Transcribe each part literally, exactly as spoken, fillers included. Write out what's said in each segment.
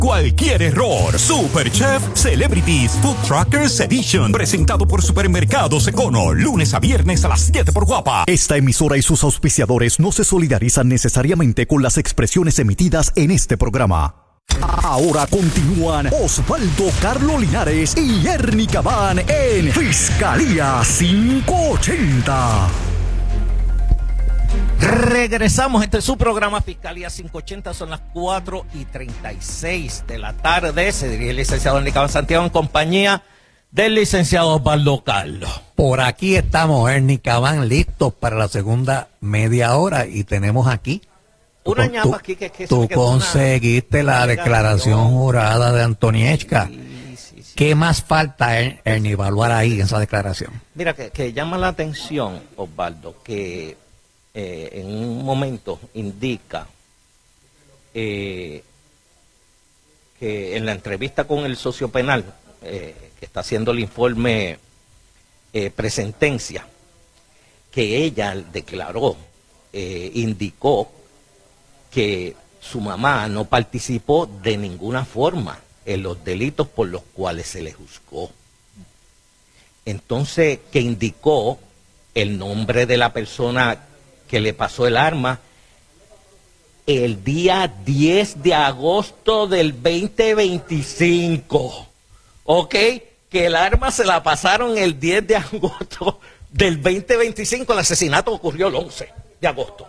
cualquier error. Superchef Celebrities Food Truckers Edition, presentado por Supermercados Econo, lunes a viernes a las siete por Guapa. Esta emisora y sus auspiciadores no se solidarizan necesariamente con las expresiones emitidas en este programa. Ahora continúan Osvaldo Carlos Linares y Ernie Cabán en Fiscalía quinientos ochenta. Regresamos, este es su programa Fiscalía quinientos ochenta, son las cuatro y treinta y seis de la tarde. Se dirige el licenciado Ernie Cabán Santiago en compañía del licenciado Osvaldo Carlos. Por aquí estamos, Ernie Cabán, listos para la segunda media hora y tenemos aquí una tú, ñapa aquí que, que tú conseguiste una, la declaración jurada de Antonieshka. Sí, sí, sí. ¿Qué más falta, er, Ernie, evaluar ahí en esa declaración? Mira, que, que llama la atención, Osvaldo, que eh, en un momento indica eh, que en la entrevista con el socio penal, eh, que está haciendo el informe eh, presentencia, que ella declaró, eh, indicó que su mamá no participó de ninguna forma en los delitos por los cuales se le juzgó. Entonces, que indicó el nombre de la persona que le pasó el arma el día diez de agosto del veinte veinticinco. ¿Ok? Que el arma se la pasaron el diez de agosto del veinte veinticinco. El asesinato ocurrió el once de agosto.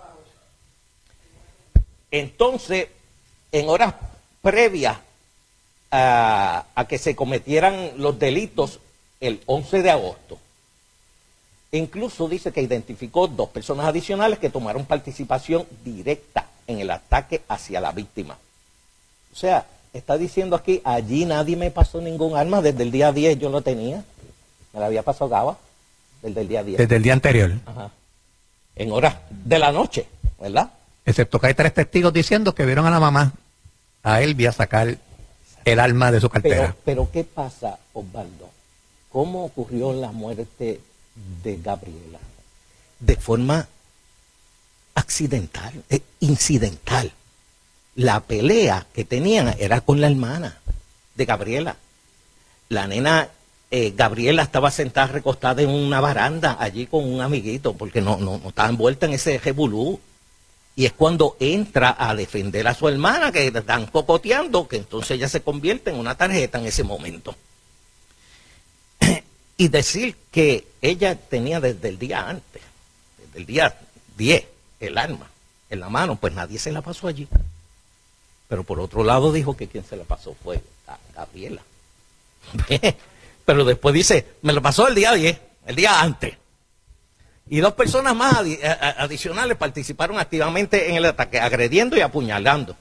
Entonces, en horas previas a, a que se cometieran los delitos, el once de agosto, incluso dice que identificó dos personas adicionales que tomaron participación directa en el ataque hacia la víctima. O sea, está diciendo aquí, allí nadie me pasó ningún arma, desde el día diez yo lo tenía, me la había pasado Gaba, desde el día diez. Desde el día anterior. Ajá. En horas de la noche, ¿verdad? Excepto que hay tres testigos diciendo que vieron a la mamá, a Elvia, sacar el arma de su cartera. Pero, pero ¿qué pasa, Osvaldo? ¿Cómo ocurrió la muerte de Gabriela? De forma accidental, eh, incidental. La pelea que tenían era con la hermana de Gabriela. La nena, eh, Gabriela estaba sentada recostada en una baranda allí con un amiguito, porque no, no, no estaba envuelta en ese revolú. Y es cuando entra a defender a su hermana, que están cocoteando, que entonces ella se convierte en una tarjeta en ese momento. Y decir que ella tenía desde el día antes, desde el día diez, el arma en la mano, pues nadie se la pasó allí. Pero por otro lado dijo que quien se la pasó fue a Gabriela. Pero después dice, me lo pasó el día diez, el día antes. Y dos personas más adi adicionales participaron activamente en el ataque, agrediendo y apuñalando.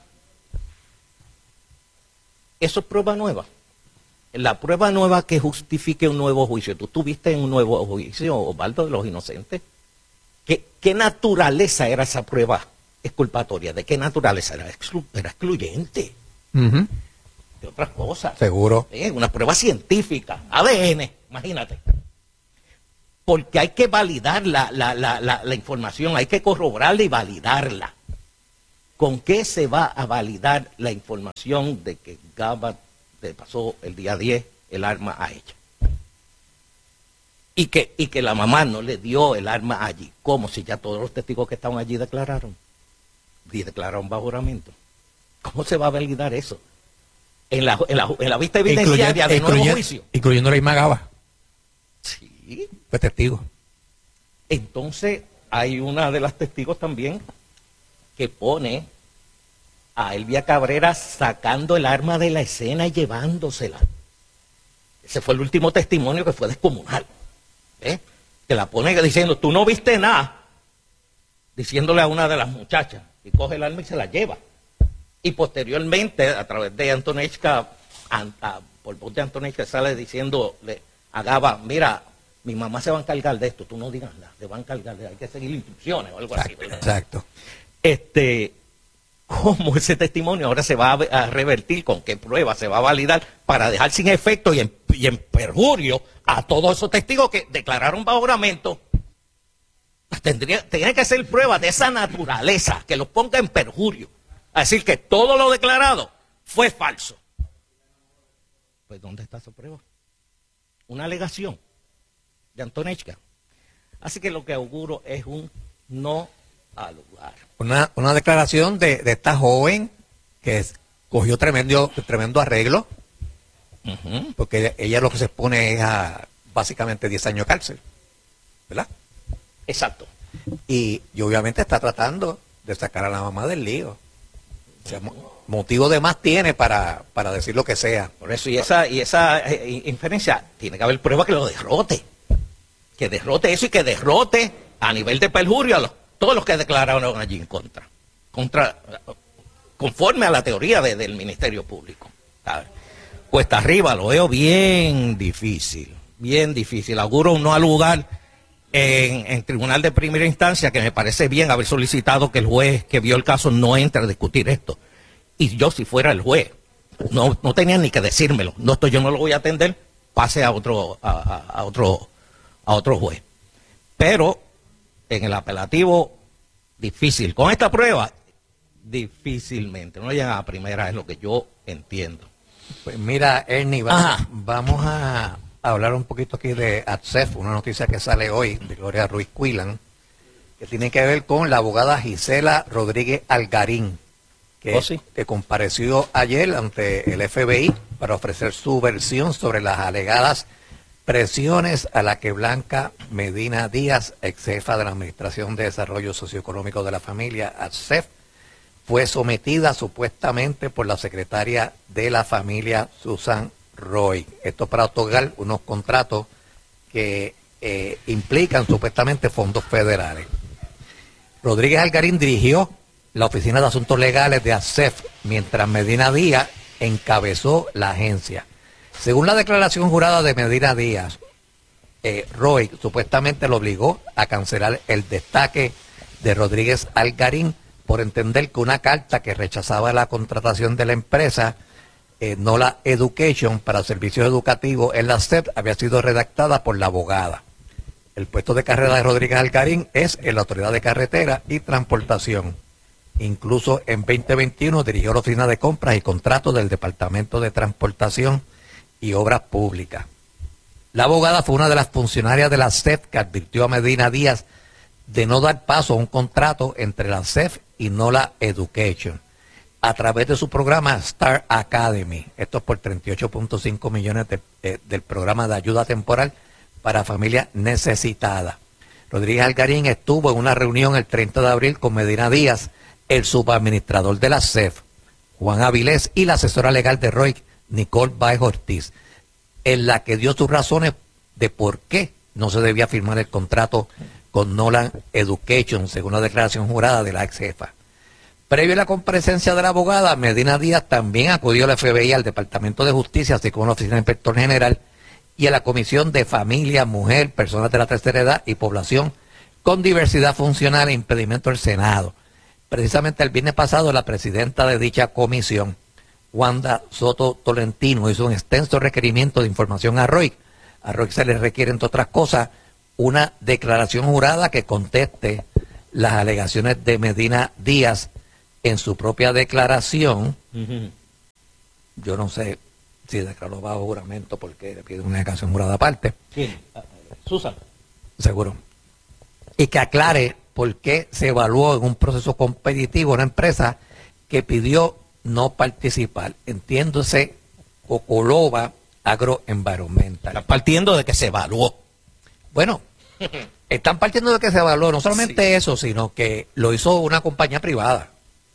Eso es prueba nueva. La prueba nueva que justifique un nuevo juicio. ¿Tú tuviste en un nuevo juicio, Osvaldo, de los inocentes? ¿Qué, qué naturaleza era esa prueba exculpatoria? ¿De qué naturaleza? Era, exclu era excluyente. Uh-huh. De otras cosas. Seguro. ¿Eh? Una prueba científica, A D N, imagínate. Porque hay que validar la, la, la, la, la información, hay que corroborarla y validarla. ¿Con qué se va a validar la información de que Gaba le pasó el día diez el arma a ella? Y que, y que la mamá no le dio el arma allí, como si ya todos los testigos que estaban allí declararon. Y declararon bajo juramento. ¿Cómo se va a validar eso? En la, en la, en la vista evidenciaria de nuevo juicio. Incluyendo la misma Gaba. Sí. Fue testigo. Entonces, hay una de las testigos también que pone a Elvia Cabrera sacando el arma de la escena y llevándosela. Ese fue el último testimonio que fue descomunal. ¿Eh? Que la pone diciendo, tú no viste nada. Diciéndole a una de las muchachas. Y coge el arma y se la lleva. Y posteriormente, a través de Antonieshka, por voz de Antonieshka, sale diciéndole a Gaba, mira, mi mamá se va a encargar de esto, tú no digas nada, se va a encargar de, hay que seguir instrucciones o algo exacto, así. ¿verdad? Exacto. Este, ¿cómo ese testimonio ahora se va a, a revertir? ¿Con qué prueba se va a validar para dejar sin efecto y en, y en perjurio a todos esos testigos que declararon bajo juramento? Tendría, tiene que ser prueba de esa naturaleza que los ponga en perjurio. A decir que todo lo declarado fue falso. Pues, ¿dónde está esa prueba? Una alegación de Antonechka. Así que lo que auguro es un no al lugar. Una, una declaración de, de esta joven que es, cogió tremendo, tremendo arreglo, uh-huh. porque ella lo que se expone es a básicamente diez años de cárcel, ¿verdad? Exacto. Y, y obviamente está tratando de sacar a la mamá del lío. O sea, motivo de más tiene para, para decir lo que sea. Por eso, y esa, y esa eh, inferencia, tiene que haber prueba que lo derrote. Que derrote eso y que derrote a nivel de perjurio a los, todos los que declararon allí en contra. Contra, conforme a la teoría de, del Ministerio Público. ¿Sabes? Cuesta arriba lo veo bien difícil. Bien difícil. Auguro un no al lugar en, en tribunal de primera instancia, que me parece bien haber solicitado que el juez que vio el caso no entre a discutir esto. Y yo, si fuera el juez, no, no tenía ni que decírmelo. No, esto yo no lo voy a atender, pase a otro, a, a, a otro, a otro juez. Pero en el apelativo, difícil. Con esta prueba, difícilmente. No llegan a primera, es lo que yo entiendo. Pues mira, Ernie, vamos, vamos a hablar un poquito aquí de A T S E F, una noticia que sale hoy de Gloria Ruiz Quilan, que tiene que ver con la abogada Gisela Rodríguez Algarín, que, oh, sí. que compareció ayer ante el F B I para ofrecer su versión sobre las alegadas presiones a la que Blanca Medina Díaz, ex jefa de la Administración de Desarrollo Socioeconómico de la Familia, A T S E F, fue sometida supuestamente por la secretaria de la familia, Susan Roy. Esto para otorgar unos contratos que eh, implican supuestamente fondos federales. Rodríguez Algarín dirigió la Oficina de Asuntos Legales de A T S E F, mientras Medina Díaz encabezó la agencia. Según la declaración jurada de Medina Díaz, eh, Roy supuestamente lo obligó a cancelar el destaque de Rodríguez Algarín por entender que una carta que rechazaba la contratación de la empresa, eh, Nola Education, para servicios educativos en la S E P, había sido redactada por la abogada. El puesto de carrera de Rodríguez Algarín es en la Autoridad de Carretera y Transportación. Incluso en veinte veintiuno dirigió la Oficina de Compras y Contratos del Departamento de Transportación y Obras Públicas. La abogada fue una de las funcionarias de la S E P que advirtió a Medina Díaz de no dar paso a un contrato entre la S E P y Nola Education a través de su programa Star Academy. Esto es por treinta y ocho punto cinco millones de, eh, del programa de ayuda temporal para familias necesitadas. Rodríguez Algarín estuvo en una reunión el treinta de abril con Medina Díaz, el subadministrador de la S E P, Juan Avilés, y la asesora legal de Roy, Nicole Baez Ortiz, en la que dio sus razones de por qué no se debía firmar el contrato con Nola Education, según la declaración jurada de la ex jefa. Previo a la comparecencia de la abogada, Medina Díaz también acudió al F B I, al Departamento de Justicia, así como a la Oficina del Inspector General y a la Comisión de Familia, Mujer, Personas de la Tercera Edad y Población con Diversidad Funcional e Impedimento del Senado. Precisamente el viernes pasado, la presidenta de dicha comisión, Wanda Soto Tolentino, hizo un extenso requerimiento de información a Roy. A Roy se le requiere, entre otras cosas, una declaración jurada que conteste las alegaciones de Medina Díaz en su propia declaración. Uh-huh. Yo no sé si declaró bajo juramento porque le pide una declaración jurada aparte. ¿Quién? Susan. Seguro. Y que aclare por qué se evaluó en un proceso competitivo una empresa que pidió no participar. Entiéndose, Cocoloba Agroenvironmental. Están partiendo de que se evaluó. Bueno, están partiendo de que se evaluó, no solamente sí. eso, sino que lo hizo una compañía privada.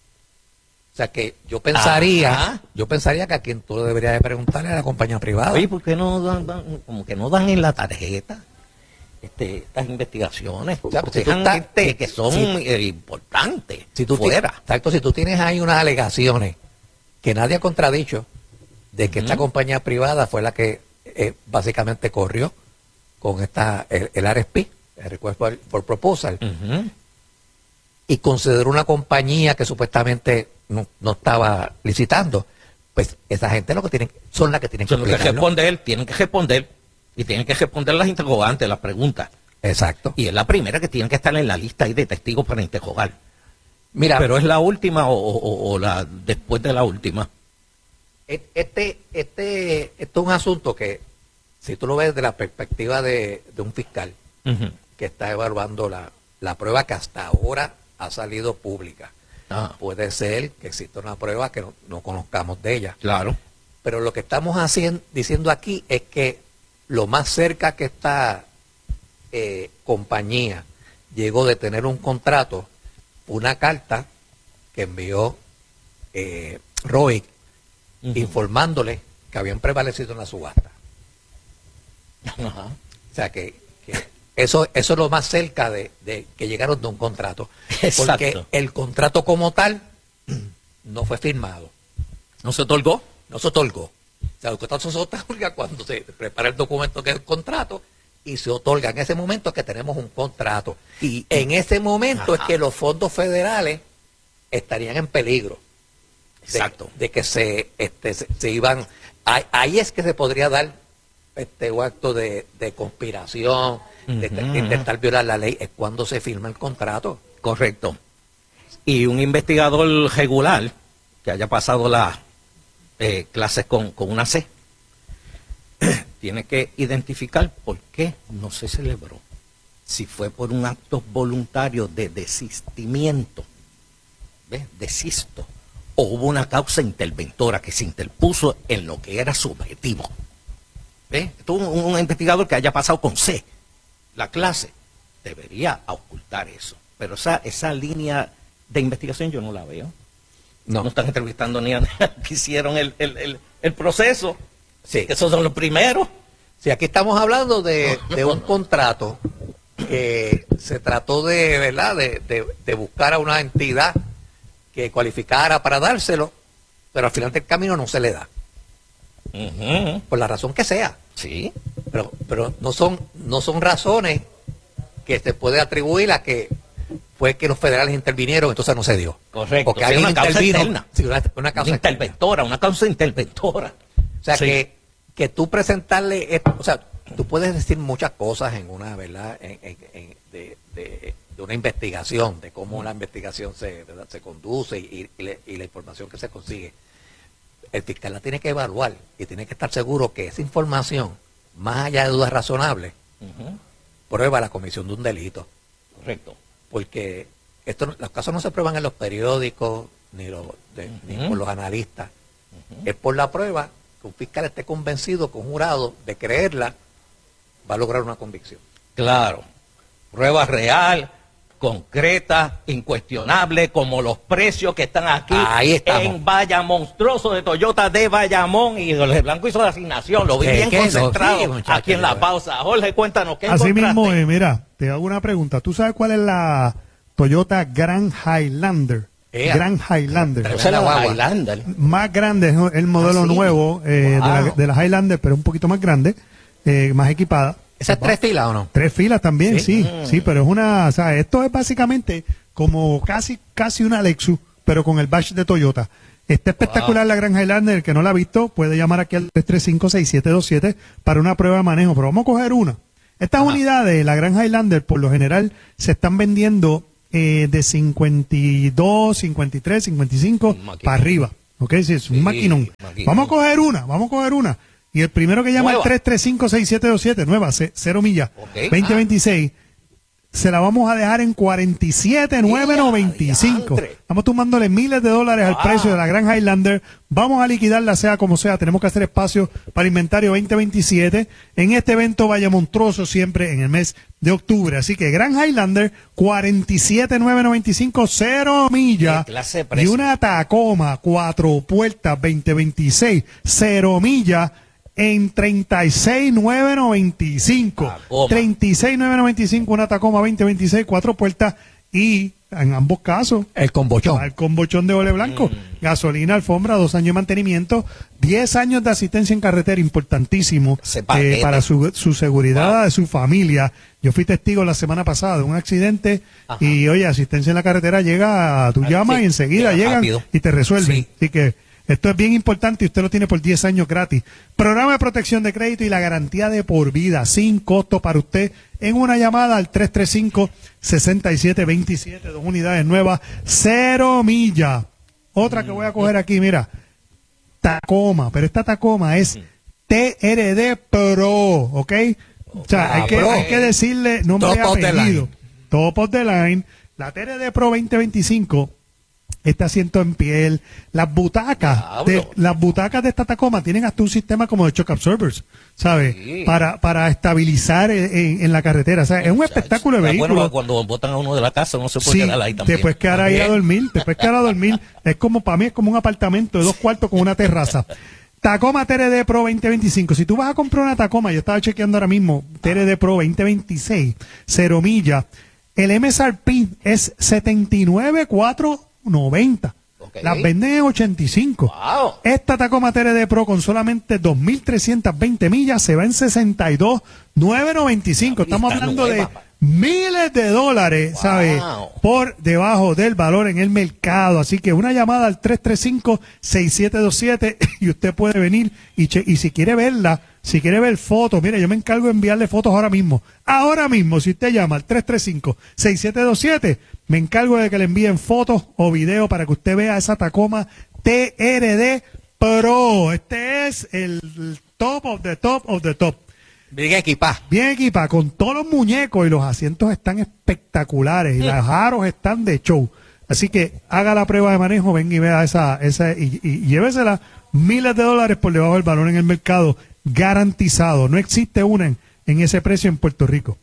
O sea que yo pensaría, Ajá. yo pensaría que a quien tú deberías de preguntarle a la compañía privada. Oye, ¿por qué no dan, dan como que no dan en la tarjeta este, estas investigaciones? O sea, pues si tú estás, gente que son si, eh, importantes si tú fuera. Te, exacto, si tú tienes ahí unas alegaciones que nadie ha contradicho de que uh-huh. esta compañía privada fue la que eh, básicamente corrió con esta el, el R F P, el Request for, for Proposal, uh-huh. y consideró una compañía que supuestamente no, no estaba licitando, pues esa gente lo que tienen son las que tienen que, que responder, tienen que responder y tienen que responder las interrogantes, las preguntas. Exacto. Y es la primera que tienen que estar en la lista ahí de testigos para interrogar. Mira, pero es la última o, o, o la después de la última. Este, este, esto es un asunto que, si tú lo ves desde la perspectiva de, de un fiscal uh-huh. que está evaluando la, la prueba que hasta ahora ha salido pública, ah. puede ser que exista una prueba que no, no conozcamos de ella. Claro. Pero lo que estamos haciendo, diciendo aquí es que lo más cerca que esta eh, compañía llegó de tener un contrato, una carta que envió eh, Roy, uh-huh. informándole que habían prevalecido en la subasta. Uh-huh. O sea que, que eso, eso es lo más cerca de, de que llegaron de un contrato. Exacto. Porque el contrato como tal no fue firmado. ¿No se otorgó? No se otorgó. O sea, el contrato se otorga cuando se prepara el documento que es el contrato y se otorga. En ese momento es que tenemos un contrato. Y en ese momento ajá. es que los fondos federales estarían en peligro. Exacto. De, de que se, este, se, se iban... Ahí, ahí es que se podría dar este un acto de, de conspiración, uh-huh. de, de intentar violar la ley, es cuando se firma el contrato. Correcto. Y un investigador regular que haya pasado las eh, clases con, con una C tiene que identificar por qué no se celebró. Si fue por un acto voluntario de desistimiento, ¿ves? Desisto. O hubo una causa interventora que se interpuso en lo que era su objetivo. ¿Ves? Esto un, un investigador que haya pasado con C la clase debería ocultar eso. Pero esa, esa línea de investigación yo no la veo. No, no están entrevistando ni a que hicieron el, el, el, el proceso. Sí. Esos son los primeros. Sí, aquí estamos hablando de, de un contrato que se trató de, ¿verdad? De, de, de buscar a una entidad que cualificara para dárselo, pero al final del camino no se le da. Uh-huh. Por la razón que sea. Sí. Pero, pero no son, no son razones que se puede atribuir a que fue que los federales intervinieron, entonces no se dio. Correcto. Porque alguien una causa intervino. Interna. Sí, una, una causa una interventora, una causa interventora. O sea, sí. que, que tú presentarle esto, o sea, tú puedes decir muchas cosas en una, ¿verdad? En, en, en, de, de, de una investigación, de cómo la investigación se, ¿verdad? se conduce y, y, le, y la información que se consigue. El fiscal la tiene que evaluar y tiene que estar seguro que esa información, más allá de dudas razonables, uh-huh. prueba la comisión de un delito. Correcto. Porque esto, los casos no se prueban en los periódicos ni, lo, de, uh-huh. ni por los analistas. Uh-huh. Es por la prueba que un fiscal esté convencido, conjurado, de creerla, va a lograr una convicción. Claro. Prueba real, concreta, incuestionable, como los precios que están aquí en Bayamón, monstruoso de Toyota de Bayamón, y Jorge Blanco hizo la asignación, lo vi bien concentrado no, sí, muchacho, aquí en la pausa. Jorge, cuéntanos, ¿qué así encontraste? mismo, eh, mira, te hago una pregunta. ¿Tú sabes cuál es la Toyota Grand Highlander? Ea, Grand Highlander. O sea, la Highlander. Más grande, es el modelo ¿Ah, sí? nuevo eh, wow. de, la, de la Highlander, pero un poquito más grande, eh, más equipada. ¿Esa es tres filas o no? Tres filas también, sí, sí, Mm. sí, pero es una, o sea, esto es básicamente como casi, casi una Lexus, pero con el badge de Toyota. Está espectacular wow. la Grand Highlander, el que no la ha visto puede llamar aquí al tres tres cinco, seis siete dos siete para una prueba de manejo, pero vamos a coger una. Estas Ajá. unidades, la Grand Highlander, por lo general, se están vendiendo eh, de cincuenta y dos, cincuenta y tres, cincuenta y cinco para arriba, ¿ok? Sí, es un sí, maquinón. maquinón. Vamos a coger una, vamos a coger una. Y el primero que llama al tres tres cinco, seis siete dos siete, nueva, cero millas, okay. veinte veintiséis, ah. se la vamos a dejar en cuarenta y siete mil novecientos noventa y cinco. Estamos tomándole miles de dólares ah. al precio de la Grand Highlander. Vamos a liquidarla sea como sea. Tenemos que hacer espacio para inventario veinte veintisiete. En este evento vaya monstruoso siempre en el mes de octubre. Así que Grand Highlander, cuarenta y siete mil novecientos noventa y cinco, cero millas. Y una Tacoma, cuatro puertas, veinte veintiséis, cero millas. En treinta y seis mil novecientos noventa y cinco. treinta y seis mil novecientos noventa y cinco, una Tacoma veinte veintiséis, cuatro puertas y en ambos casos el combochón. El combochón de Ole Blanco. Mm. Gasolina, alfombra, dos años de mantenimiento, diez años de asistencia en carretera, importantísimo eh, para su, su seguridad, wow. de su familia. Yo fui testigo la semana pasada de un accidente. Ajá. Y oye, asistencia en la carretera llega, tú llamas sí, y enseguida llegan rápido. Y te resuelven. Sí. Así que esto es bien importante y usted lo tiene por diez años gratis. Programa de protección de crédito y la garantía de por vida, sin costo para usted, en una llamada al tres tres cinco, seis siete dos siete, dos unidades nuevas, cero millas. Otra que voy a coger aquí, mira. Tacoma, pero esta Tacoma es T R D Pro, ¿ok? O sea, hay que, hay que decirle nombre y apellido. Top of the line. La T R D Pro veinte veinticinco, este asiento en piel, las butacas, de, las butacas de esta Tacoma tienen hasta un sistema como de shock absorbers, ¿sabes? Sí. Para, para estabilizar en, en la carretera. O sea, es un espectáculo de vehículo. Bueno, cuando botan a uno de la casa, uno se puede sí, quedar ahí también. Te puedes quedar ahí a dormir, te puedes quedar a dormir. Es como, para mí, es como un apartamento de dos cuartos con una terraza. Tacoma T R D Pro veinte veinticinco. Si tú vas a comprar una Tacoma, yo estaba chequeando ahora mismo, T R D Pro veinte veintiséis, cero millas, el M S R P es setenta y nueve mil cuatrocientos noventa. Okay. Las venden en ochenta y cinco. Wow. Esta Tacoma T R D Pro con solamente dos mil trescientas veinte millas se va en sesenta y dos mil novecientos noventa y cinco. Estamos hablando de miles de dólares, wow, ¿sabes? Por debajo del valor en el mercado. Así que una llamada al tres tres cinco, seis siete dos siete y usted puede venir y, che y si quiere verla, si quiere ver fotos, mire, yo me encargo de enviarle fotos ahora mismo. Ahora mismo, si usted llama al tres tres cinco, seis siete dos siete, me encargo de que le envíen fotos o videos para que usted vea esa Tacoma T R D Pro. Este es el top of the top of the top. Bien equipada. Bien equipada, con todos los muñecos y los asientos están espectaculares y los aros están de show. Así que haga la prueba de manejo, venga y vea esa, esa y, y, y llévesela miles de dólares por debajo del valor en el mercado, garantizado. No existe una en, en ese precio en Puerto Rico.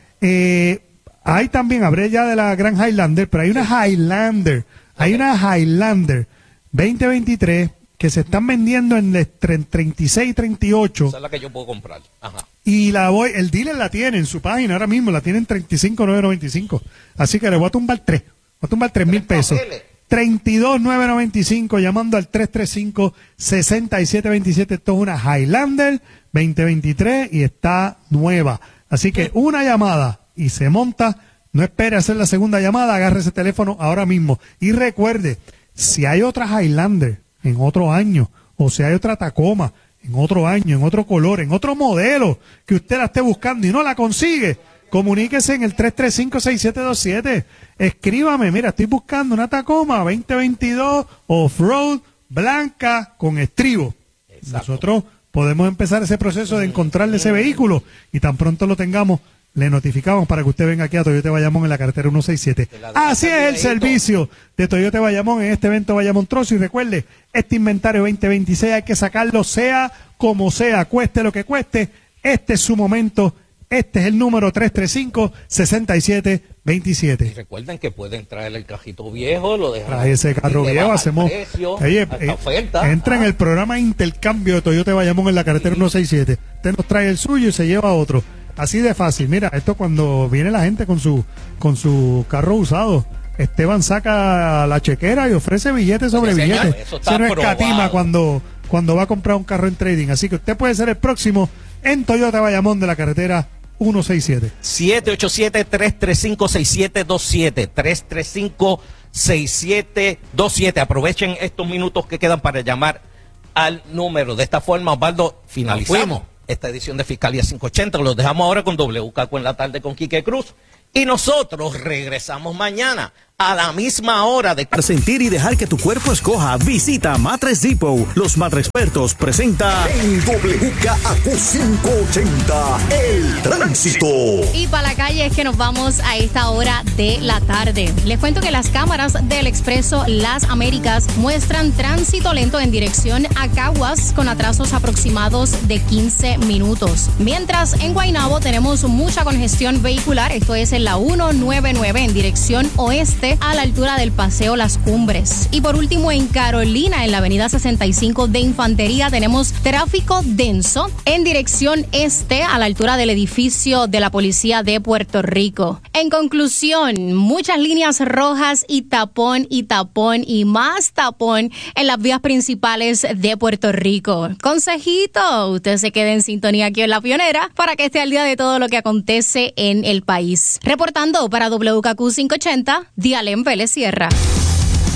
Eh, hay también, habré ya de la Gran Highlander, pero hay una Highlander, hay una Highlander veinte veintitrés que se están vendiendo en el treinta y seis, treinta y ocho. Esa es la que yo puedo comprar. Ajá. Y la voy, el dealer la tiene en su página ahora mismo, la tiene en treinta y cinco mil novecientos noventa y cinco. Así que le voy a tumbar tres. Voy a tumbar tres mil pesos. treinta y dos mil novecientos noventa y cinco, llamando al tres tres cinco, seis siete dos siete. Esto es una Highlander veinte veintitrés y está nueva. Así que una llamada y se monta. No espere hacer la segunda llamada, agarre ese teléfono ahora mismo. Y recuerde, si hay otra Highlander en otro año, o si hay otra Tacoma en otro año, en otro color, en otro modelo, que usted la esté buscando y no la consigue, comuníquese en el tres tres cinco, seis siete dos siete. Escríbame, mira, estoy buscando una Tacoma veinte veintidós off-road blanca con estribo. Exacto. Nosotros podemos empezar ese proceso de encontrarle ese vehículo y tan pronto lo tengamos, le notificamos para que usted venga aquí a Toyota Bayamón en la carretera ciento sesenta y siete. Así es el servicio de Toyota Bayamón en este evento Bayamón Trozo. Y recuerde, este inventario veinte veintiséis hay que sacarlo sea como sea, cueste lo que cueste. Este es su momento. Este es el número tres tres cinco, seis siete dos siete. Y recuerden que pueden traer el cajito viejo, lo dejan. Trae ese carro viejo, hacemos. Precio, oye, eh, entra en el programa de intercambio de Toyota Bayamón en la carretera ciento sesenta y siete. Usted nos trae el suyo y se lleva otro. Así de fácil. Mira, esto cuando viene la gente con su con su carro usado, Esteban saca la chequera y ofrece billetes sobre Ese billetes. Eso está Se no escatima cuando, cuando va a comprar un carro en trading. Así que usted puede ser el próximo en Toyota Bayamón de la carretera ciento sesenta y siete. siete ocho siete, tres tres cinco, seis siete dos siete. tres tres cinco, seis siete dos siete. Aprovechen estos minutos que quedan para llamar al número. De esta forma, Osvaldo, finalizamos esta edición de Fiscalía quinientos ochenta. Los dejamos ahora con W K Q en la tarde con Quique Cruz. Y nosotros regresamos mañana a la misma hora de... Para sentir y dejar que tu cuerpo escoja, visita Mattress Depot. Los Mattress Expertos presenta en W K Q quinientos ochenta, El Tránsito. Y para la calle es que nos vamos a esta hora de la tarde. Les cuento que las cámaras del Expreso Las Américas muestran tránsito lento en dirección a Caguas con atrasos aproximados de quince minutos. Mientras en Guaynabo tenemos mucha congestión vehicular, esto es en la ciento noventa y nueve en dirección oeste a la altura del Paseo Las Cumbres. Y por último en Carolina, en la avenida sesenta y cinco de Infantería, tenemos tráfico denso en dirección este a la altura del edificio de la Policía de Puerto Rico. En conclusión, muchas líneas rojas y tapón y tapón y más tapón en las vías principales de Puerto Rico. Consejito, usted se quede en sintonía aquí en La Pionera para que esté al día de todo lo que acontece en el país. Reportando para W K Q quinientos ochenta, Dialén Vélez Sierra.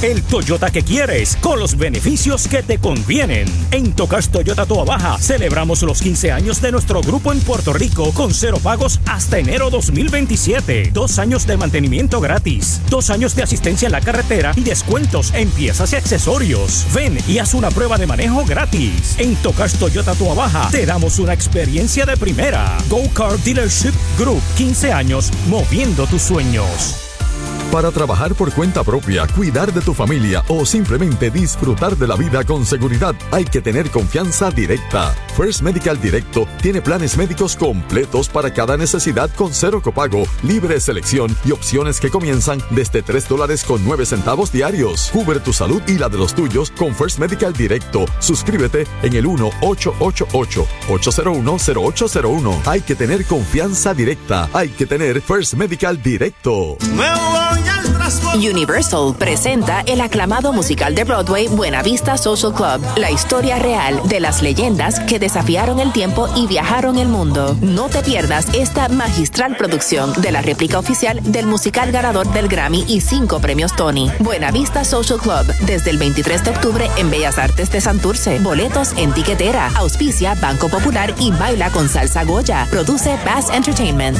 el Toyota que quieres, con los beneficios que te convienen. En Tocars Toyota Toa Baja celebramos los quince años de nuestro grupo en Puerto Rico con cero pagos hasta enero dos mil veintisiete. Dos años de mantenimiento gratis, dos años de asistencia en la carretera y descuentos en piezas y accesorios. Ven y haz una prueba de manejo gratis. En Tocars Toyota Toa Baja te damos una experiencia de primera. Go Car Dealership Group, quince años moviendo tus sueños. Para trabajar por cuenta propia, cuidar de tu familia o simplemente disfrutar de la vida con seguridad, hay que tener confianza directa. First Medical Directo tiene planes médicos completos para cada necesidad con cero copago, libre selección y opciones que comienzan desde tres dólares con nueve centavos diarios. Cubre tu salud y la de los tuyos con First Medical Directo. Suscríbete en el uno ocho ocho ocho, ocho cero uno, cero ocho cero uno. Hay que tener confianza directa. Hay que tener First Medical Directo. Universal presenta el aclamado musical de Broadway Buena Vista Social Club, la historia real de las leyendas que desafiaron el tiempo y viajaron el mundo. No te pierdas esta magistral producción de la réplica oficial del musical ganador del Grammy y cinco premios Tony. Buena Vista Social Club, desde el veintitrés de octubre en Bellas Artes de Santurce. Boletos en tiquetera. Auspicia Banco Popular y Baila con Salsa Goya. Produce Bass Entertainment.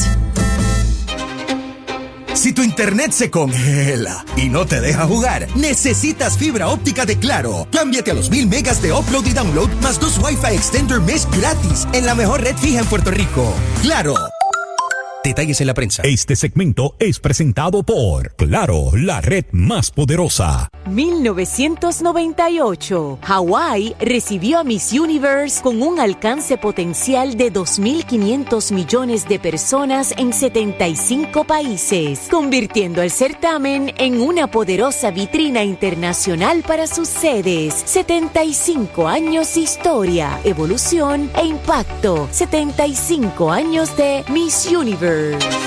Si tu internet se congela y no te deja jugar, necesitas fibra óptica de Claro. Cámbiate a los mil megas de upload y download más dos Wi-Fi Extender Mesh gratis en la mejor red fija en Puerto Rico. ¡Claro! Detalles en la prensa. Este segmento es presentado por Claro, la red más poderosa. mil novecientos noventa y ocho. Hawái recibió a Miss Universe con un alcance potencial de dos mil quinientos millones de personas en setenta y cinco países, convirtiendo el certamen en una poderosa vitrina internacional para sus sedes. setenta y cinco años de historia, evolución e impacto. setenta y cinco años de Miss Universe.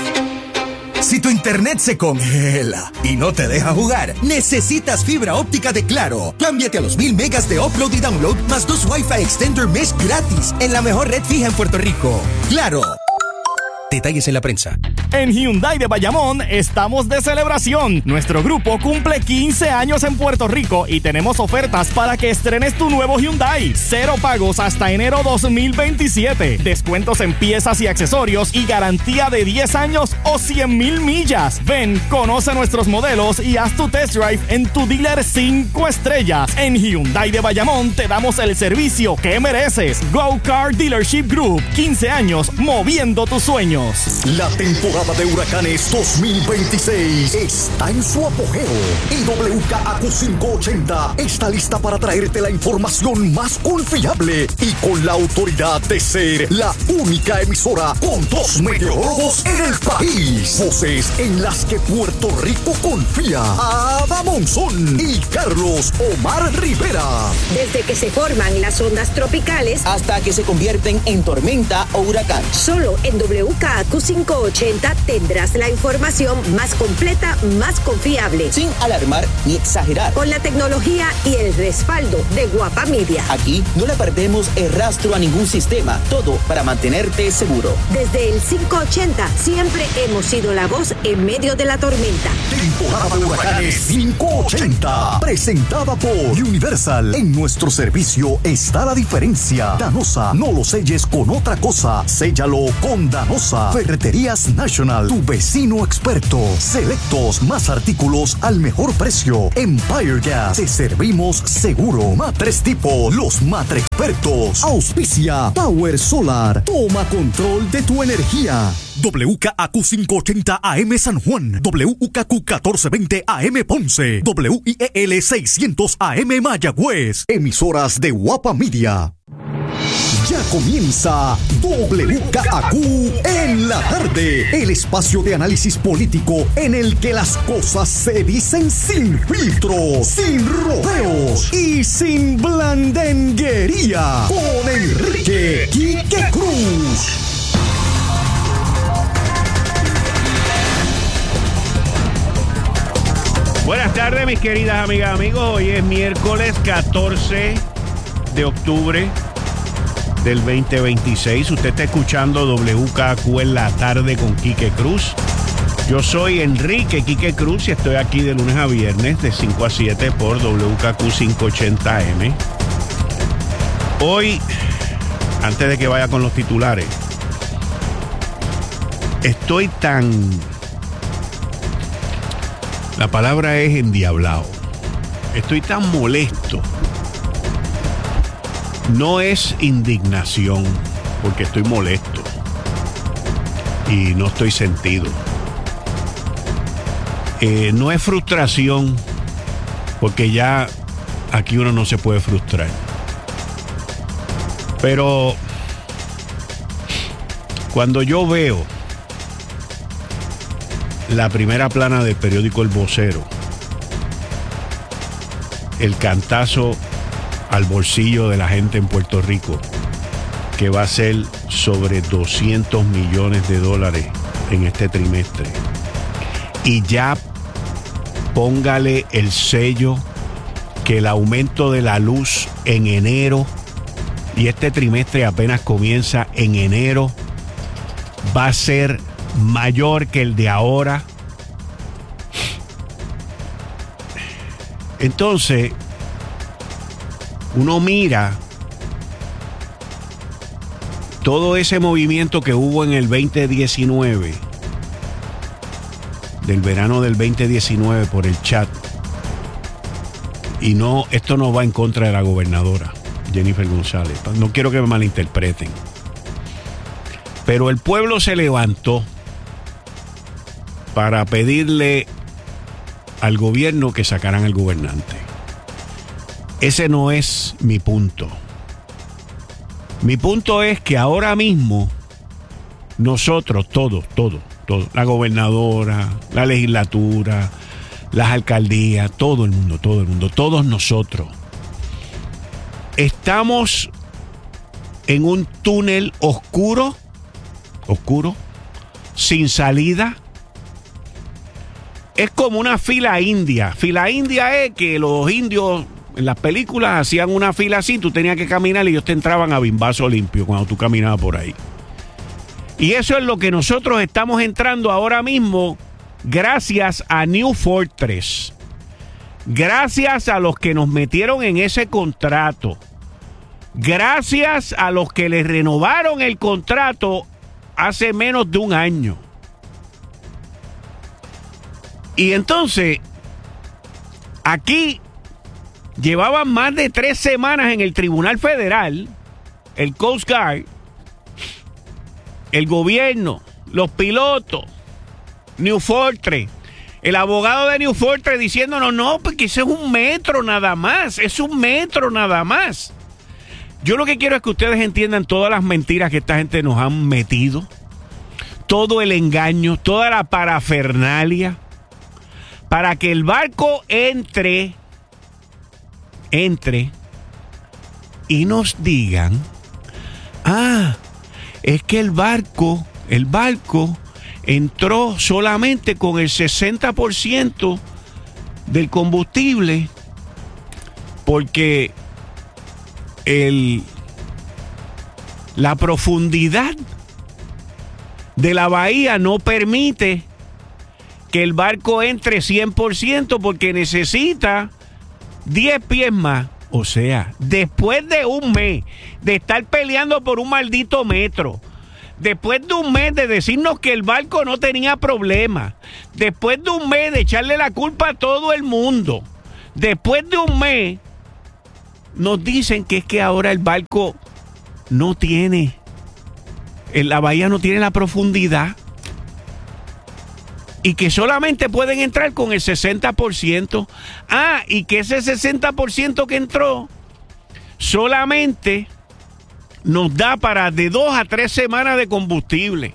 Si tu internet se congela y no te deja jugar, necesitas fibra óptica de Claro. Cámbiate a los mil megas de upload y download más dos Wi-Fi Extender Mesh gratis en la mejor red fija en Puerto Rico. ¡Claro! Detalles en la prensa. En Hyundai de Bayamón estamos de celebración. Nuestro grupo cumple quince años en Puerto Rico y tenemos ofertas para que estrenes tu nuevo Hyundai. Cero pagos hasta enero dos mil veintisiete. Descuentos en piezas y accesorios y garantía de diez años o cien mil millas. Ven, conoce nuestros modelos y haz tu test drive en tu dealer cinco estrellas. En Hyundai de Bayamón te damos el servicio que mereces. Go Car Dealership Group. quince años moviendo tus sueños. La temporada de huracanes dos mil veintiséis está en su apogeo y W K A Q quinientos ochenta está lista para traerte la información más confiable y con la autoridad de ser la única emisora con dos meteorólogos en el país. Voces en las que Puerto Rico confía. Ada Monzón y Carlos Omar Rivera. Desde que se forman las ondas tropicales hasta que se convierten en tormenta o huracán. Solo en W K A Q quinientos ochenta tendrás la información más completa, más confiable. Sin alarmar ni exagerar. Con la tecnología y el respaldo de Guapa Media. Aquí no le perdemos el rastro a ningún sistema. Todo para mantenerte seguro. Desde el quinientos ochenta siempre hemos sido la voz en medio de la tormenta. Temporada de huracanes quinientos ochenta. Presentada por Universal. En nuestro servicio está la diferencia. Danosa, no lo selles con otra cosa. Séllalo con Danosa. Ferreterías National, tu vecino experto. Selectos, más artículos al mejor precio. Empire Gas, te servimos seguro. Matres Tipo, los matre expertos. Auspicia Power Solar. Toma control de tu energía. W K A Q quinientos ochenta A M San Juan, W K Q catorce veinte A M Ponce, W I E L seiscientos A M Mayagüez. Emisoras de Guapa Media. Ya comienza W K A Q en la tarde, el espacio de análisis político en el que las cosas se dicen sin filtros, sin rodeos y sin blandenguería. Con Enrique Quique Cruz. Buenas tardes, mis queridas amigas, amigos. Hoy es miércoles catorce de octubre del veinte veintiséis. Usted está escuchando W K Q en la tarde con Quique Cruz. Yo soy Enrique Quique Cruz y estoy aquí de lunes a viernes de cinco a siete por W K Q quinientos ochenta M. Hoy, antes de que vaya con los titulares, estoy tan... La palabra es endiablado. Estoy tan molesto. No es indignación, porque estoy molesto y no estoy sentido. Eh, no es frustración, porque ya aquí uno no se puede frustrar. Pero cuando yo veo la primera plana del periódico El Vocero, el cantazo al bolsillo de la gente en Puerto Rico, que va a ser sobre doscientos millones de dólares en este trimestre, y ya póngale el sello que el aumento de la luz en enero, y este trimestre apenas comienza en enero, va a ser mayor que el de ahora. Entonces, uno mira todo ese movimiento que hubo en el veinte diecinueve, del verano del veinte diecinueve, por el chat. Y no, esto no va en contra de la gobernadora Jennifer González. No quiero que me malinterpreten. Pero el pueblo se levantó para pedirle al gobierno que sacaran al gobernante. Ese no es mi punto. Mi punto es que ahora mismo nosotros, todos, todos, todos, la gobernadora, la legislatura, las alcaldías, todo el mundo, todo el mundo, todos nosotros, estamos en un túnel oscuro, oscuro, sin salida. Es como una fila india. Fila india es que los indios en las películas hacían una fila así, tú tenías que caminar y ellos te entraban a bimbazo limpio cuando tú caminabas por ahí. Y eso es lo que nosotros estamos entrando ahora mismo, gracias a New Fortress. Gracias a los que nos metieron en ese contrato. Gracias a los que les renovaron el contrato hace menos de un año. Y entonces, aquí llevaban más de tres semanas en el Tribunal Federal, el Coast Guard, el gobierno, los pilotos, New Fortress, el abogado de New Fortress diciéndonos, no, porque eso es un metro nada más, es un metro nada más. Yo lo que quiero es que ustedes entiendan todas las mentiras que esta gente nos han metido, todo el engaño, toda la parafernalia, para que el barco entre, entre y nos digan, ah, es que el barco, el barco entró solamente con el sesenta por ciento del combustible porque el, la profundidad de la bahía no permite que el barco entre cien por ciento porque necesita diez pies más. O sea, después de un mes de estar peleando por un maldito metro, después de un mes de decirnos que el barco no tenía problema, después de un mes de echarle la culpa a todo el mundo, después de un mes nos dicen que es que ahora el barco no tiene, la bahía no tiene la profundidad y que solamente pueden entrar con el sesenta por ciento. Ah, y que ese sesenta por ciento que entró solamente nos da para de dos a tres semanas de combustible.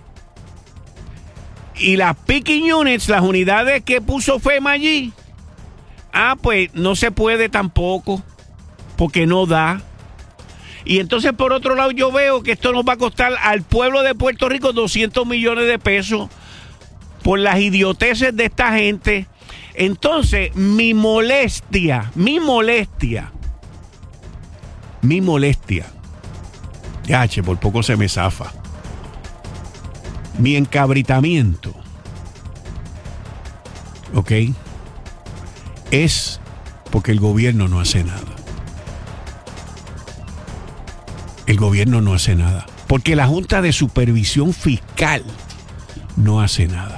Y las picking units, las unidades que puso FEMA allí, ah, pues no se puede tampoco, porque no da. Y entonces, por otro lado, yo veo que esto nos va a costar al pueblo de Puerto Rico doscientos millones de pesos por las idioteces de esta gente. Entonces, mi molestia, mi molestia, mi molestia, ya, che, por poco se me zafa, mi encabritamiento ¿ok? Es porque el gobierno no hace nada. El gobierno no hace nada. Porque la Junta de Supervisión Fiscal no hace nada.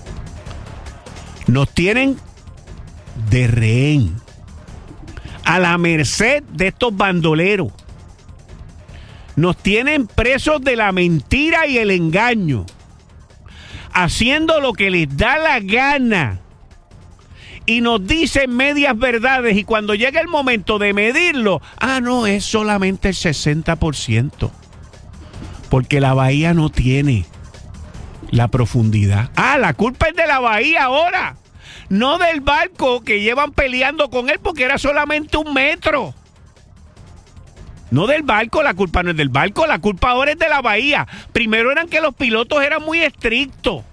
Nos tienen de rehén, a la merced de estos bandoleros. Nos tienen presos de la mentira y el engaño, haciendo lo que les da la gana. Y nos dicen medias verdades, y cuando llega el momento de medirlo, ah, no, es solamente el sesenta por ciento. Porque la bahía no tiene la profundidad. Ah, la culpa es de la bahía ahora, no del barco que llevan peleando con él porque era solamente un metro. No del barco, la culpa no es del barco, la culpa ahora es de la bahía. Primero eran que los pilotos eran muy estrictos.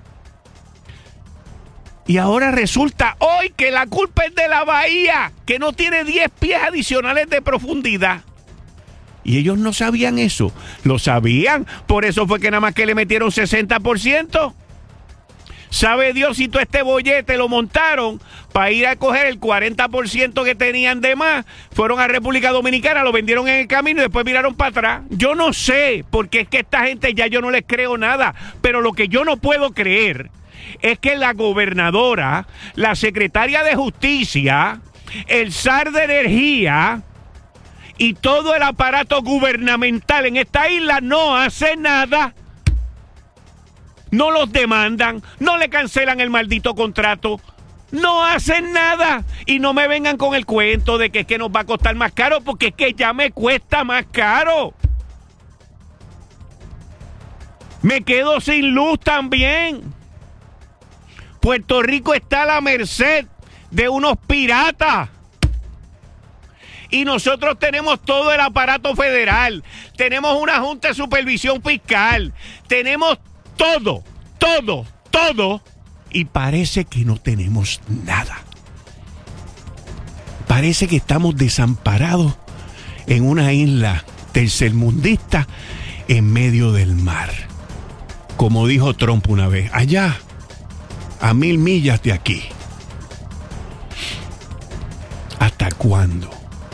Y ahora resulta hoy que la culpa es de la bahía, que no tiene diez pies adicionales de profundidad. Y ellos no sabían eso. Lo sabían, por eso fue que nada más que le metieron sesenta por ciento. Sabe Dios si todo este bollete lo montaron para ir a coger el cuarenta por ciento que tenían de más. Fueron a República Dominicana, lo vendieron en el camino y después miraron para atrás. Yo no sé, porque es que esta gente ya yo no les creo nada. Pero lo que yo no puedo creer es que la gobernadora, la secretaria de Justicia, el S A R de Energía y todo el aparato gubernamental en esta isla no hace nada. No los demandan, no le cancelan el maldito contrato, no hacen nada. Y no me vengan con el cuento de que es que nos va a costar más caro, porque es que ya me cuesta más caro. Me quedo sin luz también. Puerto Rico está a la merced de unos piratas. Y nosotros tenemos todo el aparato federal, tenemos una Junta de Supervisión Fiscal, tenemos todo, todo, todo, y parece que no tenemos nada. Parece que estamos desamparados en una isla tercermundista en medio del mar. Como dijo Trump una vez, allá, a mil millas de aquí. ¿Hasta cuándo?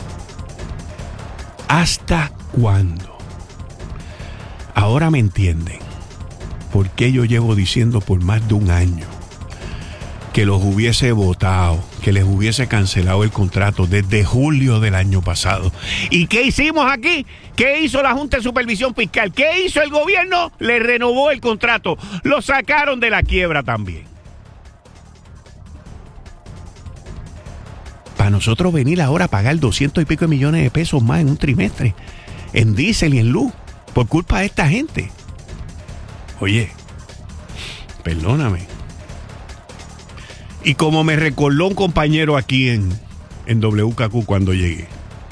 ¿Hasta cuándo? Ahora me entienden. Porque yo llevo diciendo por más de un año que los hubiese votado, que les hubiese cancelado el contrato desde julio del año pasado. ¿Y qué hicimos aquí? ¿Qué hizo la Junta de Supervisión Fiscal? ¿Qué hizo el gobierno? Le renovó el contrato. Lo sacaron de la quiebra también. Para nosotros venir ahora a pagar doscientos y pico de millones de pesos más en un trimestre, en diésel y en luz, por culpa de esta gente. Oye, perdóname. Y como me recordó un compañero aquí en, en W K Q cuando llegué.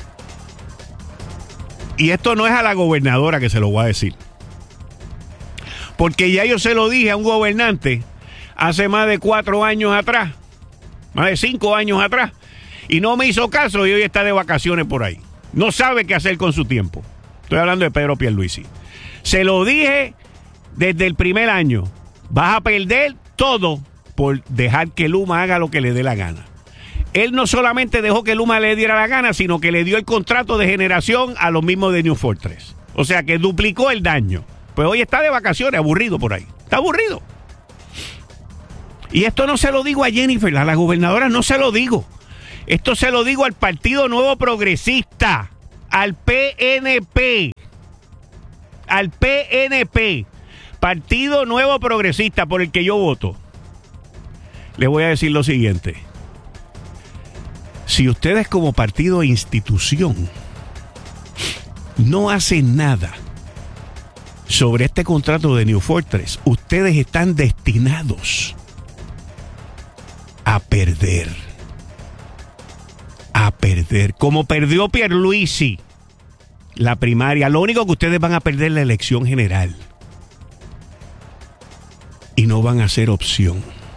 Y esto no es a la gobernadora que se lo voy a decir. Porque ya yo se lo dije a un gobernante hace más de cuatro años atrás. Más de cinco años atrás. Y no me hizo caso y hoy está de vacaciones por ahí. No sabe qué hacer con su tiempo. Estoy hablando de Pedro Pierluisi. Se lo dije desde el primer año. Vas a perder todo por dejar que Luma haga lo que le dé la gana. Él no solamente dejó que Luma le diera la gana, sino que le dio el contrato de generación a los mismos de New Fortress. O sea que duplicó el daño. Pues hoy está de vacaciones, aburrido por ahí. Está aburrido. Y esto no se lo digo a Jennifer, a la gobernadora no se lo digo. Esto se lo digo al Partido Nuevo Progresista, al P N P. Al P N P. Partido Nuevo Progresista, por el que yo voto. Le voy a decir lo siguiente. Si ustedes como partido e institución no hacen nada sobre este contrato de New Fortress, ustedes están destinados a perder. A perder. Como perdió Pierluisi la primaria. Lo único que ustedes van a perder es la elección general. Y no van a ser opción.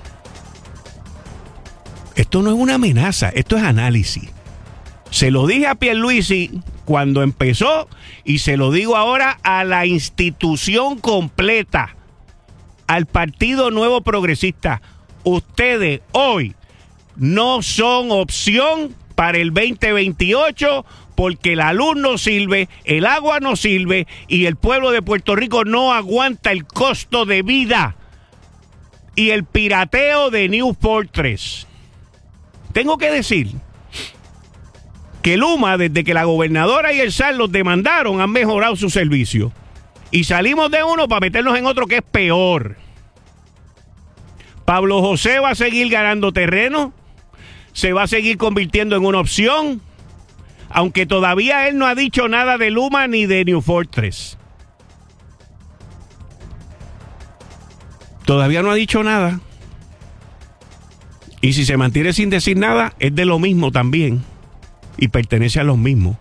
Esto no es una amenaza, esto es análisis. Se lo dije a Pierluisi cuando empezó y se lo digo ahora a la institución completa, al Partido Nuevo Progresista. Ustedes hoy no son opción para el veinte veintiocho porque la luz no sirve, el agua no sirve y el pueblo de Puerto Rico no aguanta el costo de vida y el pirateo de New Fortress. Tengo que decir que Luma, desde que la gobernadora y el S A R los demandaron, han mejorado su servicio. Y salimos de uno para meternos en otro que es peor. Pablo José va a seguir ganando terreno, se va a seguir convirtiendo en una opción, aunque todavía él no ha dicho nada de Luma ni de New Fortress. Todavía no ha dicho nada. Y si se mantiene sin decir nada, es de lo mismo también. Y pertenece a los mismos.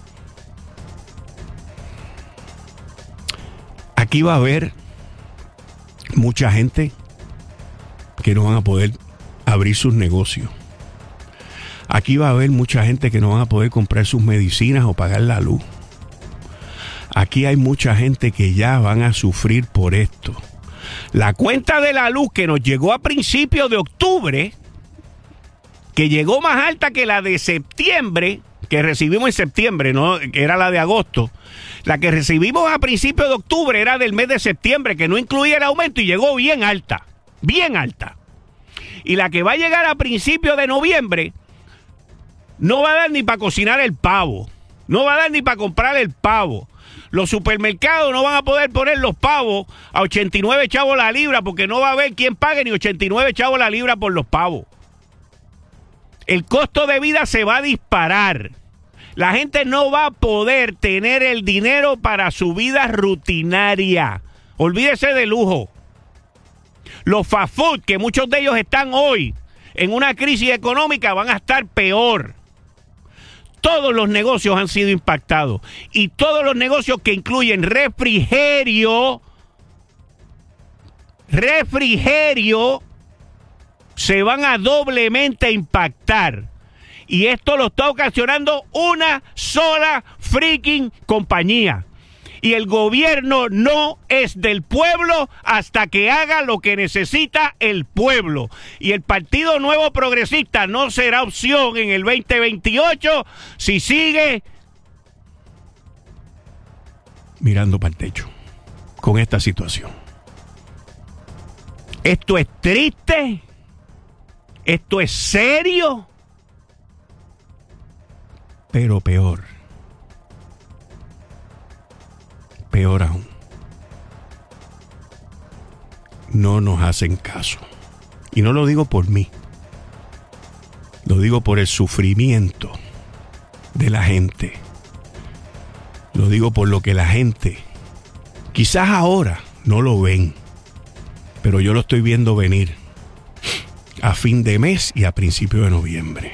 Aquí va a haber mucha gente que no van a poder abrir sus negocios. Aquí va a haber mucha gente que no van a poder comprar sus medicinas o pagar la luz. Aquí hay mucha gente que ya van a sufrir por esto. La cuenta de la luz que nos llegó a principios de octubre, que llegó más alta que la de septiembre, que recibimos en septiembre, no, que era la de agosto. La que recibimos a principios de octubre era del mes de septiembre, que no incluía el aumento y llegó bien alta, bien alta. Y la que va a llegar a principios de noviembre no va a dar ni para cocinar el pavo, no va a dar ni para comprar el pavo. Los supermercados no van a poder poner los pavos a ochenta y nueve chavos la libra porque no va a haber quien pague ni ochenta y nueve chavos la libra por los pavos. El costo de vida se va a disparar. La gente no va a poder tener el dinero para su vida rutinaria. Olvídese de lujo. Los fast food, que muchos de ellos están hoy en una crisis económica, van a estar peor. Todos los negocios han sido impactados. Y todos los negocios que incluyen refrigerio, refrigerio, se van a doblemente impactar. Y esto lo está ocasionando una sola freaking compañía. Y el gobierno no es del pueblo hasta que haga lo que necesita el pueblo. Y el Partido Nuevo Progresista no será opción en el veinte veintiocho si sigue mirando para el techo con esta situación. Esto es triste. Esto es serio. Pero peor. Peor aún. No nos hacen caso. Y no lo digo por mí. Lo digo por el sufrimiento de la gente. Lo digo por lo que la gente, quizás ahora no lo ven, pero yo lo estoy viendo venir a fin de mes y a principio de noviembre.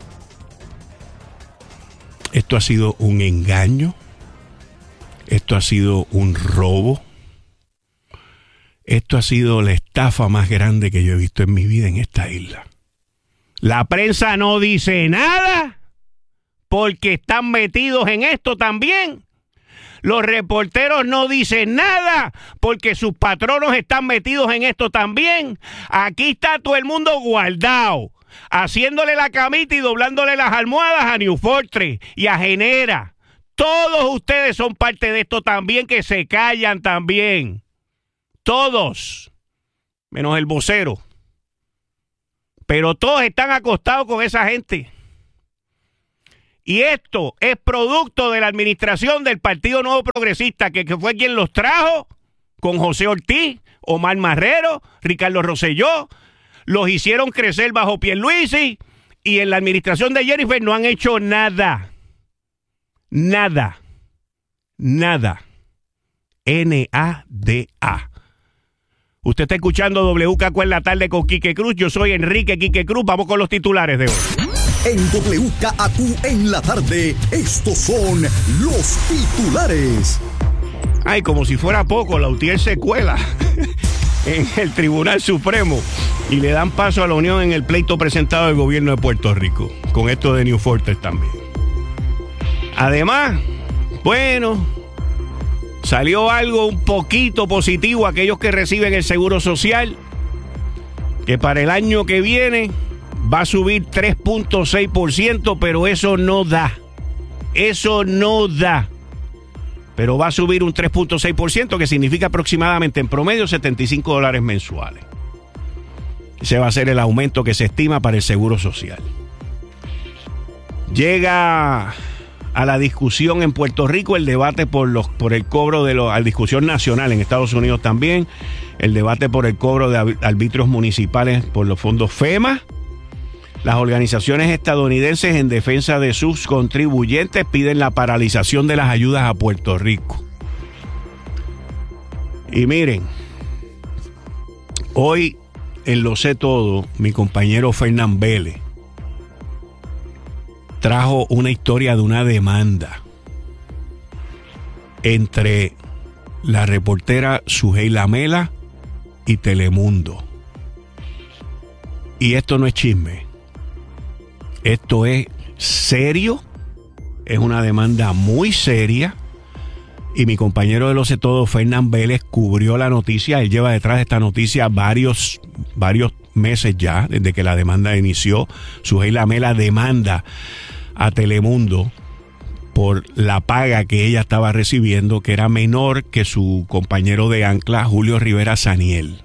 Esto ha sido un engaño. Esto ha sido un robo. Esto ha sido la estafa más grande que yo he visto en mi vida en esta isla. La prensa no dice nada porque están metidos en esto también. Los reporteros no dicen nada porque sus patronos están metidos en esto también. Aquí está todo el mundo guardado, haciéndole la camita y doblándole las almohadas a New Fortress y a Genera. Todos ustedes son parte de esto también, que se callan también. Todos, menos el vocero. Pero todos están acostados con esa gente. Y esto es producto de la administración del Partido Nuevo Progresista, que, que fue quien los trajo con José Ortiz, Omar Marrero, Ricardo Rosselló. Los hicieron crecer bajo Pierluisi y en la administración de Jennifer no han hecho nada. Nada. Nada. N A D A. Usted está escuchando W K Q en la tarde con Quique Cruz. Yo soy Enrique Quique Cruz. Vamos con los titulares de hoy. En W K Q en la tarde, estos son los titulares. Ay, como si fuera poco, la UTIER se cuela en el Tribunal Supremo y le dan paso a la Unión en el pleito presentado del gobierno de Puerto Rico, con esto de New Fortress también. Además, bueno, salió algo un poquito positivo a aquellos que reciben el Seguro Social, que para el año que viene va a subir tres punto seis por ciento, pero eso no da. Eso no da. Pero va a subir un tres punto seis por ciento, que significa aproximadamente en promedio setenta y cinco dólares mensuales. Ese va a ser el aumento que se estima para el Seguro Social. Llega a la discusión en Puerto Rico el debate por los por el cobro de los, a la discusión nacional en Estados Unidos también, el debate por el cobro de arbitrios municipales por los fondos FEMA. Las organizaciones estadounidenses en defensa de sus contribuyentes piden la paralización de las ayudas a Puerto Rico. Y miren, hoy en Lo Sé Todo, mi compañero Fernán Vélez trajo una historia de una demanda entre la reportera Suheila Mela y Telemundo. Y esto no es chisme. Esto es serio. Es una demanda muy seria. Y mi compañero de Lo Sé Todo, Fernán Vélez, cubrió la noticia. Él lleva detrás de esta noticia varios, varios meses ya, desde que la demanda inició. Suheila Mela demanda a Telemundo por la paga que ella estaba recibiendo, que era menor que su compañero de ancla, Julio Rivera Saniel.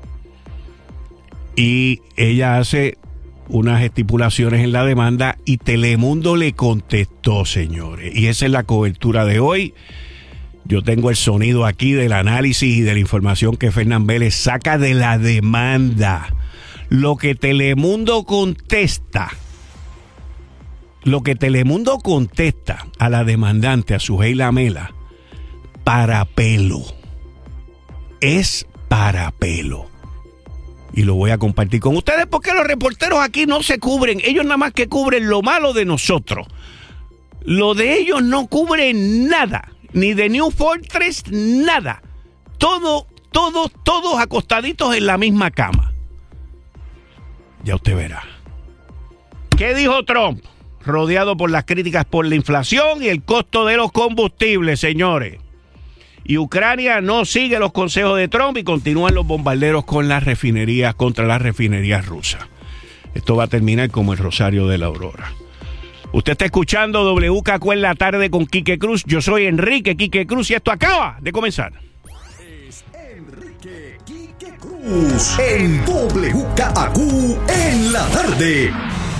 Y ella hace unas estipulaciones en la demanda y Telemundo le contestó, señores. Y esa es la cobertura de hoy. Yo tengo el sonido aquí del análisis y de la información que Fernán Vélez saca de la demanda. Lo que Telemundo contesta, lo que Telemundo contesta a la demandante, a Suheila Mela, para pelo. Es para pelo. Y lo voy a compartir con ustedes porque los reporteros aquí no se cubren. Ellos nada más que cubren lo malo de nosotros. Lo de ellos no cubren nada. Ni de New Fortress, nada. Todo, todos, todos acostaditos en la misma cama. Ya usted verá. ¿Qué dijo Trump? Rodeado por las críticas por la inflación y el costo de los combustibles, señores. Y Ucrania no sigue los consejos de Trump y continúan los bombarderos con las refinerías, contra las refinerías rusas. Esto va a terminar como el Rosario de la Aurora. Usted está escuchando W K Q en la tarde con Quique Cruz. Yo soy Enrique Quique Cruz y esto acaba de comenzar. Es Enrique Quique Cruz en W K Q en la tarde.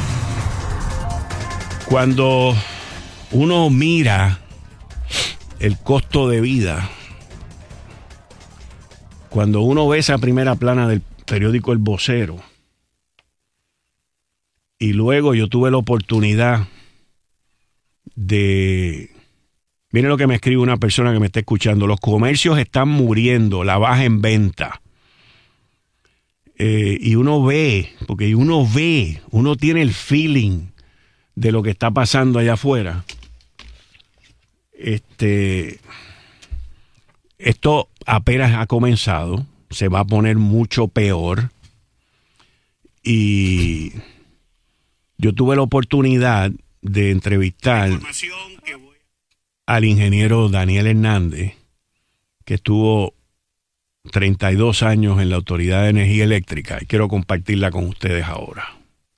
Cuando uno mira el costo de vida, cuando uno ve esa primera plana del periódico El Vocero, y luego yo tuve la oportunidad de... Miren lo que me escribe una persona que me está escuchando. Los comercios están muriendo, la baja en venta. Eh, y uno ve, porque uno ve, uno tiene el feeling de lo que está pasando allá afuera. Este, esto apenas ha comenzado, se va a poner mucho peor. Y yo tuve la oportunidad de entrevistar al ingeniero Daniel Hernández, que estuvo treinta y dos años en la Autoridad de Energía Eléctrica, y quiero compartirla con ustedes ahora.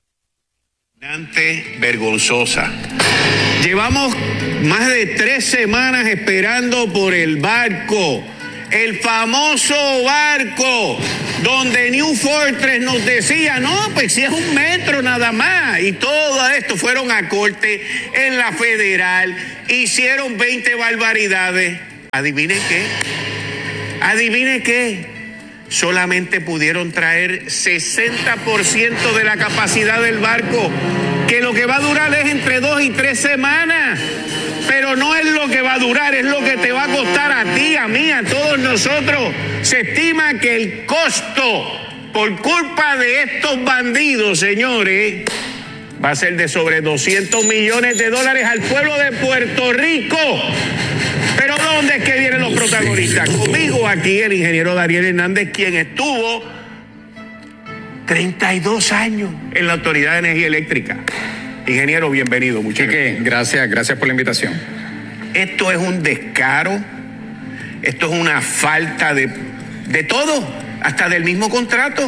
Vergonzosa. Llevamos más de tres semanas esperando por el barco, el famoso barco, donde New Fortress nos decía, no, pues si es un metro nada más, y todo esto fueron a corte en la federal, hicieron veinte barbaridades. ¿Adivinen qué? ¿Adivinen qué? Solamente pudieron traer sesenta por ciento de la capacidad del barco, que lo que va a durar es entre dos y tres semanas. Pero no es lo que va a durar, es lo que te va a costar a ti, a mí, a todos nosotros. Se estima que el costo, por culpa de estos bandidos, señores, va a ser de sobre doscientos millones de dólares al pueblo de Puerto Rico. Pero ¿dónde es que vienen los protagonistas? Conmigo aquí el ingeniero Daniel Hernández, quien estuvo treinta y dos años en la Autoridad de Energía Eléctrica. Ingeniero, bienvenido. Muchas gracias. Gracias, gracias por la invitación. Esto es un descaro, esto es una falta de, de todo, hasta del mismo contrato.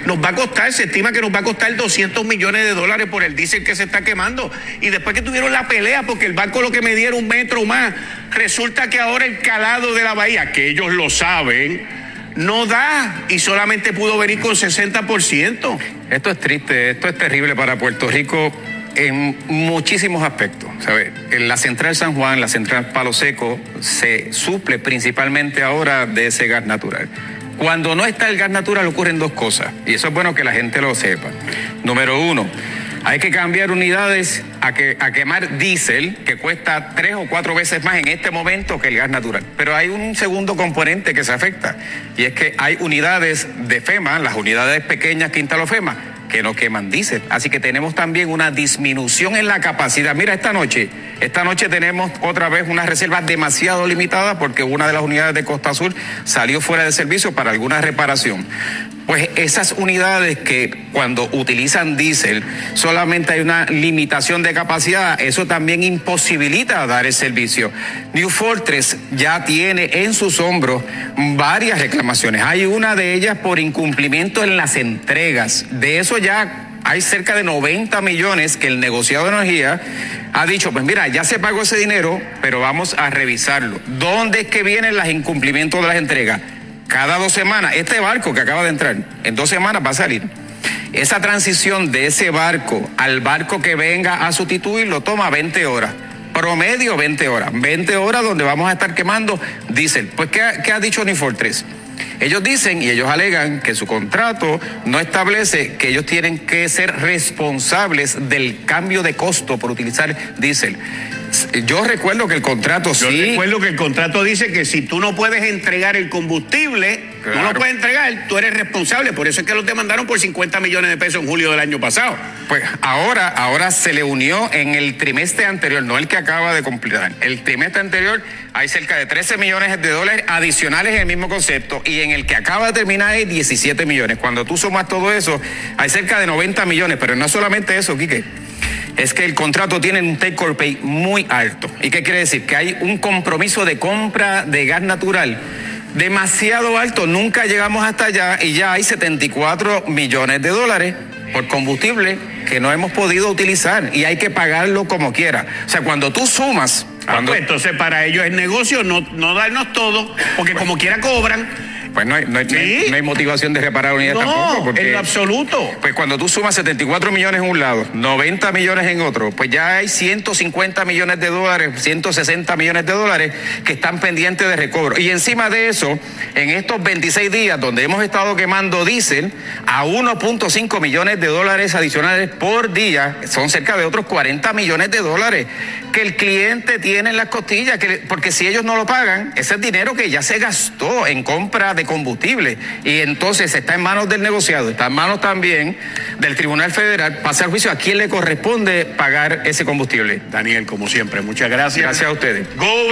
nos va a costar, se estima que nos va a costar doscientos millones de dólares por el diésel que se está quemando. Y después que tuvieron la pelea, porque el barco lo que me dieron un metro más, resulta que ahora el calado de la bahía, que ellos lo saben, no da y solamente pudo venir con sesenta por ciento. Esto es triste, esto es terrible para Puerto Rico en muchísimos aspectos, ¿sabes? En la central San Juan, la central Palo Seco, se suple principalmente ahora de ese gas natural. Cuando no está el gas natural ocurren dos cosas, y eso es bueno que la gente lo sepa. Número uno, hay que cambiar unidades a, que, a quemar diésel, que cuesta tres o cuatro veces más en este momento que el gas natural. Pero hay un segundo componente que se afecta, y es que hay unidades de FEMA, las unidades pequeñas que instaló FEMA, que no queman diésel. Así que tenemos también una disminución en la capacidad. Mira, esta noche, esta noche tenemos otra vez unas reservas demasiado limitadas porque una de las unidades de Costa Azul salió fuera de servicio para alguna reparación. Pues esas unidades que cuando utilizan diésel solamente hay una limitación de capacidad, eso también imposibilita dar el servicio. New Fortress ya tiene en sus hombros varias reclamaciones. Hay una de ellas por incumplimiento en las entregas. De eso ya hay cerca de noventa millones que el negociado de energía ha dicho, pues mira, ya se pagó ese dinero, pero vamos a revisarlo. ¿Dónde es que vienen los incumplimientos de las entregas? Cada dos semanas, este barco que acaba de entrar, en dos semanas va a salir. Esa transición de ese barco al barco que venga a sustituirlo toma veinte horas. Promedio veinte horas. veinte horas donde vamos a estar quemando diésel. Pues, ¿qué ha, qué ha dicho New Fortress? Ellos dicen y ellos alegan que su contrato no establece que ellos tienen que ser responsables del cambio de costo por utilizar diésel. Yo recuerdo que el contrato Yo sí... Yo recuerdo que el contrato dice que si tú no puedes entregar el combustible, claro. no lo puedes entregar, tú eres responsable. Por eso es que los demandaron por cincuenta millones de pesos en julio del año pasado. Pues ahora, ahora se le unió en el trimestre anterior, no el que acaba de completar. El trimestre anterior hay cerca de trece millones de dólares adicionales en el mismo concepto y en el que acaba de terminar hay diecisiete millones. Cuando tú sumas todo eso, hay cerca de noventa millones, pero no solamente eso, Quique. Es que el contrato tiene un take or pay muy alto. ¿Y qué quiere decir? Que hay un compromiso de compra de gas natural demasiado alto. Nunca llegamos hasta allá y ya hay setenta y cuatro millones de dólares por combustible que no hemos podido utilizar y hay que pagarlo como quiera. O sea, cuando tú sumas... Cuando... Ah, pues entonces para ellos es negocio no, no darnos todo, porque como quiera cobran... Pues no hay, no, hay, ¿Sí? no, hay, no hay motivación de reparar unidades no, tampoco. Porque, en lo absoluto. Pues cuando tú sumas setenta y cuatro millones en un lado, noventa millones en otro, pues ya hay ciento cincuenta millones de dólares, ciento sesenta millones de dólares que están pendientes de recobro. Y encima de eso, en estos veintiséis días donde hemos estado quemando diésel, a uno punto cinco millones de dólares adicionales por día, son cerca de otros cuarenta millones de dólares que el cliente tiene en las costillas, que, porque si ellos no lo pagan, ese es dinero que ya se gastó en compra de combustible y entonces está en manos del negociado, está en manos también del Tribunal Federal pasar juicio a quién le corresponde pagar ese combustible. Daniel, como siempre, muchas gracias. Gracias a ustedes.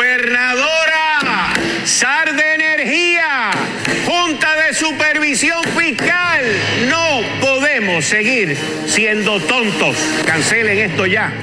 Gobernadora, S A R de Energía, Junta de Supervisión Fiscal, no podemos seguir siendo tontos. Cancelen esto ya.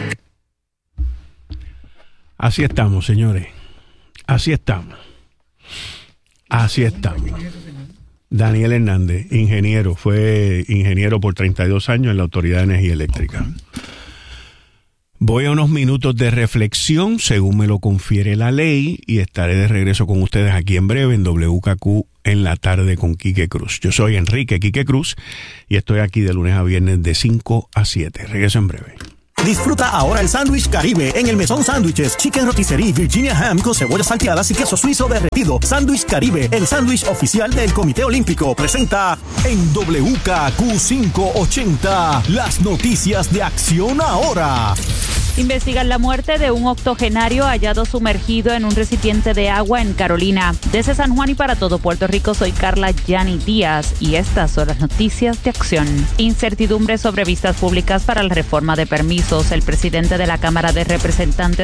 Así estamos, señores. Así estamos. Así estamos. Daniel Hernández, ingeniero, fue ingeniero por treinta y dos años en la Autoridad de Energía Eléctrica. Voy a unos minutos de reflexión, según me lo confiere la ley, y estaré de regreso con ustedes aquí en breve en W K Q en la tarde con Quique Cruz. Yo soy Enrique Quique Cruz y estoy aquí de lunes a viernes de cinco a siete. Regreso en breve. Disfruta ahora el sándwich Caribe en el Mesón Sándwiches, Chicken Rotisserie, Virginia Ham con cebollas salteadas y queso suizo derretido. Sándwich Caribe, el sándwich oficial del Comité Olímpico, presenta en W K Q quinientos ochenta las noticias de Acción Ahora. Investigan la muerte de un octogenario hallado sumergido en un recipiente de agua en Carolina. Desde San Juan y para todo Puerto Rico, soy Carla Yani Díaz y estas son las noticias de Acción. Incertidumbre sobre vistas públicas para la reforma de permisos. El presidente de la Cámara de Representantes